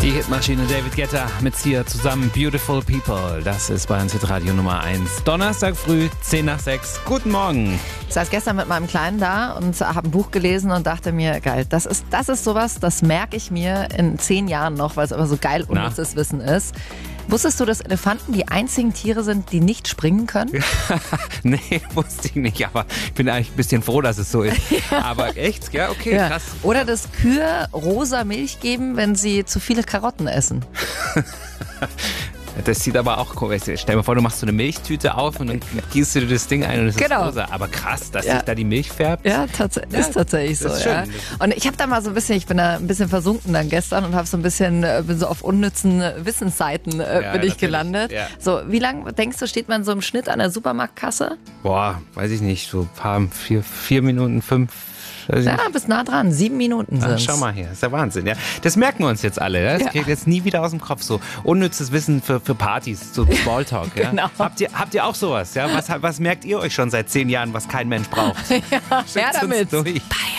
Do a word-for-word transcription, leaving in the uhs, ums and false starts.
Die Hitmaschine David Guetta mit Sia zusammen. Beautiful People. Das ist bei uns Hitradio Nummer eins. Donnerstag früh, zehn nach sechs. Guten Morgen. Ich saß gestern mit meinem Kleinen da und habe ein Buch gelesen und dachte mir, geil, das ist, das ist sowas, das merke ich mir in zehn Jahren noch, weil es aber so geil unnützes Wissen ist. Wusstest du, dass Elefanten die einzigen Tiere sind, die nicht springen können? Nee, wusste ich nicht, aber ich bin eigentlich ein bisschen froh, dass es so ist. Ja. Aber echt? Ja, okay, ja. Krass. Oder dass Kühe rosa Milch geben, wenn sie zu viele Karotten essen. Das sieht aber auch komisch. Stell dir mal vor, du machst so eine Milchtüte auf und dann gießt du dir das Ding ein und es genau. ist rosa. Aber krass, dass ja. sich da die Milch färbt. Ja, tats- ja ist tatsächlich so. Ist ja. Und ich habe da mal so ein bisschen, ich bin da ein bisschen versunken dann gestern und habe so ein bisschen, bin so auf unnützen Wissensseiten äh, ja, bin ich gelandet. Ja. So, wie lange denkst du, steht man so im Schnitt an der Supermarktkasse? Boah, weiß ich nicht, so ein paar, vier, vier Minuten, fünf. Ja, bis nah dran. Sieben Minuten sind. Schau mal hier, das ist der Wahnsinn. Ja. Das merken wir uns jetzt alle. Ja? Das ja. kriegt jetzt nie wieder aus dem Kopf. So unnützes Wissen für, für Partys, so Smalltalk. Ja? Genau. Habt ihr, habt ihr auch sowas? Ja? Was, was merkt ihr euch schon seit zehn Jahren, was kein Mensch braucht? Ja, her damit. Durch. Bayern.